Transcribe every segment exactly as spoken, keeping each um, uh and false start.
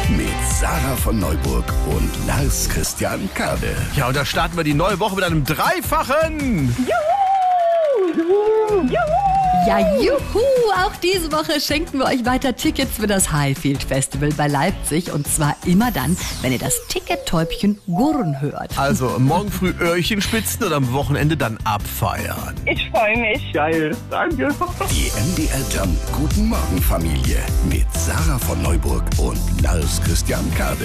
mit Sarah von Neuburg und Lars Christian Kade. Ja, und da starten wir die neue Woche mit einem dreifachen. Juhu! Juhu! Juhu! Ja, juhu! Auch diese Woche schenken wir euch weiter Tickets für das Highfield Festival bei Leipzig. Und zwar immer dann, wenn ihr das Ticket-Täubchen gurren hört. Also morgen früh Öhrchen spitzen und am Wochenende dann abfeiern. Ich freue mich. Geil, danke. Die M D R Jump Guten Morgen Familie mit Sarah von Neuburg und Lars Christian Kade.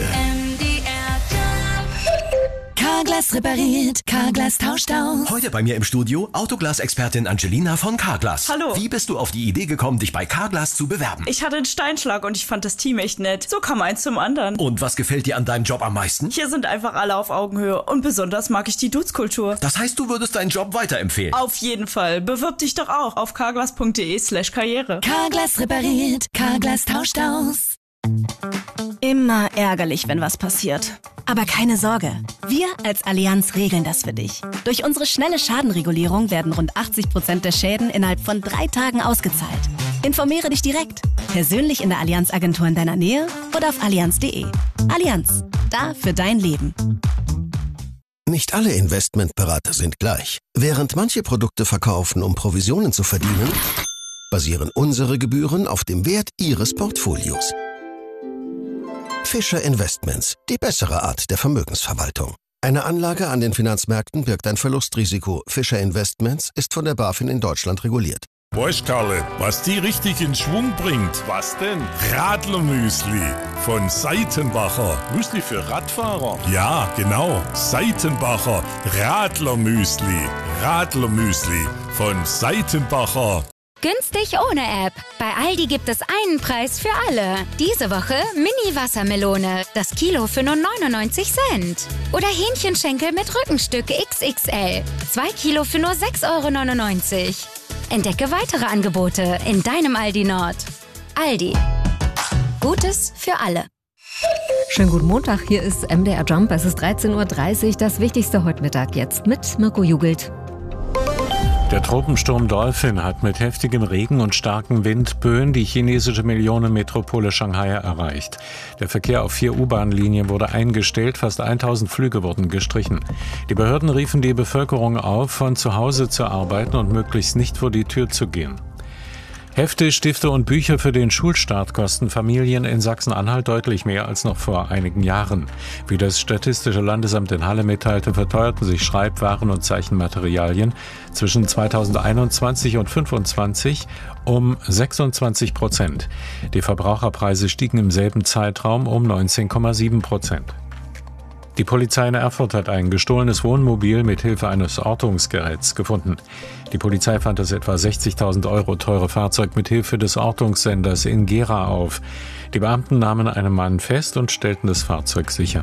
Carglass repariert, Carglass tauscht aus. Heute bei mir im Studio Autoglas-Expertin Angelina von Carglass. Hallo. Wie bist du auf die Idee gekommen, dich bei Carglass zu bewerben? Ich hatte einen Steinschlag und ich fand das Team echt nett. So kam eins zum anderen. Und was gefällt dir an deinem Job am meisten? Hier sind einfach alle auf Augenhöhe und besonders mag ich die Dutzkultur. Das heißt, du würdest deinen Job weiterempfehlen? Auf jeden Fall. Bewirb dich doch auch auf carglass.de slash karriere. Carglass repariert, Carglass tauscht aus. Immer ärgerlich, wenn was passiert. Aber keine Sorge, wir als Allianz regeln das für dich. Durch unsere schnelle Schadenregulierung werden rund achtzig Prozent der Schäden innerhalb von drei Tagen ausgezahlt. Informiere dich direkt, persönlich in der Allianz-Agentur in deiner Nähe oder auf allianz punkt de. Allianz, da für dein Leben. Nicht alle Investmentberater sind gleich. Während manche Produkte verkaufen, um Provisionen zu verdienen, basieren unsere Gebühren auf dem Wert Ihres Portfolios. Fischer Investments, die bessere Art der Vermögensverwaltung. Eine Anlage an den Finanzmärkten birgt ein Verlustrisiko. Fischer Investments ist von der BaFin in Deutschland reguliert. Weißt, Karle, was die richtig in Schwung bringt? Was denn? Radlermüsli von Seitenbacher. Müsli für Radfahrer? Ja, genau. Seitenbacher Radlermüsli. Radlermüsli von Seitenbacher. Günstig ohne App. Bei Aldi gibt es einen Preis für alle. Diese Woche Mini-Wassermelone. Das Kilo für nur neunundneunzig Cent. Oder Hähnchenschenkel mit Rückenstück X X L. Zwei Kilo für nur sechs Euro neunundneunzig. Entdecke weitere Angebote in deinem Aldi Nord. Aldi. Gutes für alle. Schönen guten Montag, hier ist M D R Jump. Es ist dreizehn Uhr dreißig, das Wichtigste heute Mittag jetzt mit Mirko Jugelt. Der Tropensturm Dolphin hat mit heftigem Regen und starken Windböen die chinesische Millionenmetropole Shanghai erreicht. Der Verkehr auf vier U-Bahn-Linien wurde eingestellt, fast tausend Flüge wurden gestrichen. Die Behörden riefen die Bevölkerung auf, von zu Hause zu arbeiten und möglichst nicht vor die Tür zu gehen. Hefte, Stifte und Bücher für den Schulstart kosten Familien in Sachsen-Anhalt deutlich mehr als noch vor einigen Jahren. Wie das Statistische Landesamt in Halle mitteilte, verteuerten sich Schreibwaren und Zeichenmaterialien zwischen zweitausendeinundzwanzig und fünfundzwanzig um sechsundzwanzig Prozent. Die Verbraucherpreise stiegen im selben Zeitraum um neunzehn Komma sieben Prozent. Die Polizei in Erfurt hat ein gestohlenes Wohnmobil mit Hilfe eines Ortungsgeräts gefunden. Die Polizei fand das etwa sechzigtausend Euro teure Fahrzeug mit Hilfe des Ortungssenders in Gera auf. Die Beamten nahmen einen Mann fest und stellten das Fahrzeug sicher.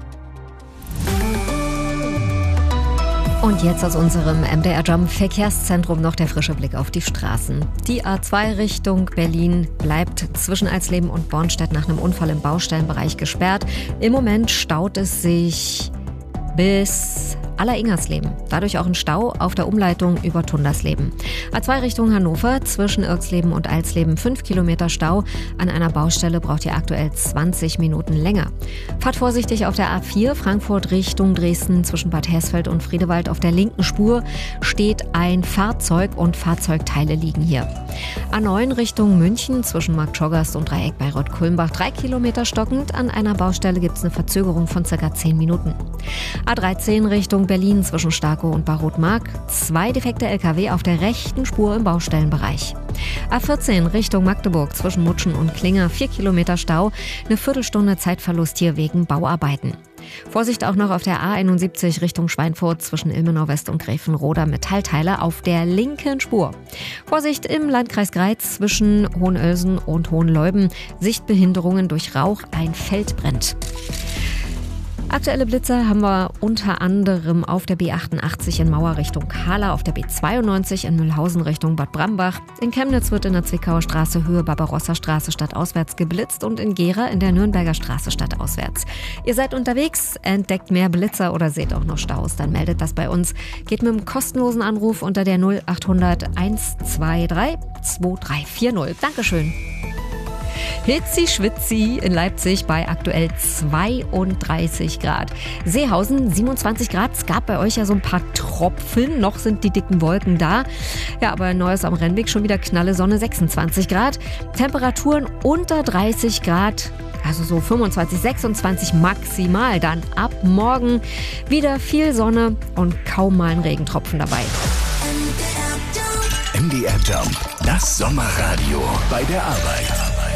Und jetzt aus unserem M D R Jump Verkehrszentrum noch der frische Blick auf die Straßen. Die A zwei Richtung Berlin bleibt zwischen Alsleben und Bornstedt nach einem Unfall im Baustellenbereich gesperrt. Im Moment staut es sich bis Aller-Ingersleben. Dadurch auch ein Stau auf der Umleitung über Tundersleben. A zwei Richtung Hannover zwischen Irksleben und Alsleben fünf Kilometer Stau. An einer Baustelle braucht ihr aktuell zwanzig Minuten länger. Fahrt vorsichtig auf der A vier Frankfurt Richtung Dresden zwischen Bad Hersfeld und Friedewald. Auf der linken Spur steht ein Fahrzeug und Fahrzeugteile liegen hier. A neun Richtung München zwischen Marktschorgast und Dreieck bei Rott-Kulmbach drei Kilometer stockend. An einer Baustelle gibt es eine Verzögerung von ca. zehn Minuten. A dreizehn Richtung Berlin zwischen Starkow und Barroth-Mark. Zwei defekte L K W auf der rechten Spur im Baustellenbereich. A vierzehn Richtung Magdeburg zwischen Mutschen und Klinger. Vier Kilometer Stau. Eine Viertelstunde Zeitverlust hier wegen Bauarbeiten. Vorsicht auch noch auf der A einundsiebzig Richtung Schweinfurt zwischen Ilmenau West und Gräfenroda. Metallteile auf der linken Spur. Vorsicht im Landkreis Greiz zwischen Hohenölsen und Hohenleuben. Sichtbehinderungen durch Rauch. Ein Feld brennt. Aktuelle Blitzer haben wir unter anderem auf der B achtundachtzig in Mauer Richtung Kahla, auf der B zweiundneunzig in Mühlhausen Richtung Bad Brambach. In Chemnitz wird in der Zwickauer Straße Höhe Barbarossa-Straße stadtauswärts geblitzt und in Gera in der Nürnberger Straße stadtauswärts. Ihr seid unterwegs, entdeckt mehr Blitzer oder seht auch noch Staus, dann meldet das bei uns. Geht mit einem kostenlosen Anruf unter der null achthundert eins zwei drei zwei drei vier null. Dankeschön. Hitzi Schwitzi in Leipzig bei aktuell zweiunddreißig Grad. Seehausen siebenundzwanzig Grad. Es gab bei euch ja so ein paar Tropfen. Noch sind die dicken Wolken da. Ja, aber Neues am Rennweg schon wieder knalle Sonne, sechsundzwanzig Grad. Temperaturen unter dreißig Grad. Also so fünfundzwanzig, sechsundzwanzig maximal. Dann ab morgen wieder viel Sonne und kaum mal ein Regentropfen dabei. M D R Jump, das Sommerradio bei der Arbeit.